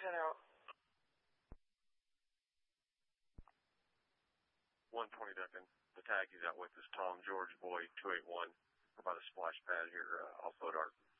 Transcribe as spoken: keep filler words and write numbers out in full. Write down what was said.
ten out. one twenty Duncan. The tag he's out with is Tom George Boy two eight one. We're by the splash pad here, uh, offload our